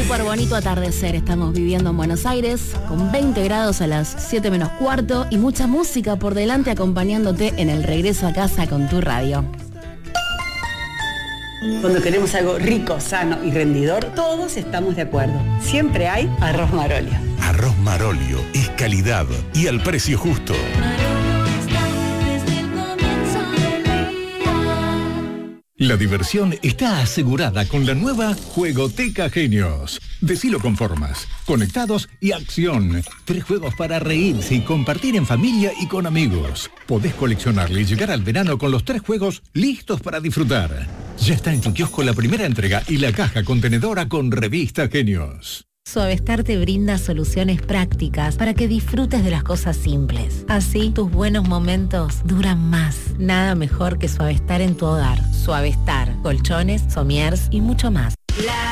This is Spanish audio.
súper bonito atardecer estamos viviendo en Buenos Aires, con 20 grados a las 7 menos cuarto y mucha música por delante acompañándote en el regreso a casa con tu radio. Cuando queremos algo rico, sano y rendidor, todos estamos de acuerdo. Siempre hay Arroz Marolio. Arroz Marolio es calidad y al precio justo. La diversión está asegurada con la nueva Juegoteca Genios. Decilo con formas, conectados y acción. 3 juegos para reírse y compartir en familia y con amigos. Podés coleccionarle y llegar al verano con los 3 juegos listos para disfrutar. Ya está en tu kiosco la primera entrega y la caja contenedora con revista Genios. Suavestar te brinda soluciones prácticas para que disfrutes de las cosas simples. Así, tus buenos momentos duran más. Nada mejor que Suavestar en tu hogar. Suavestar, colchones, somiers y mucho más.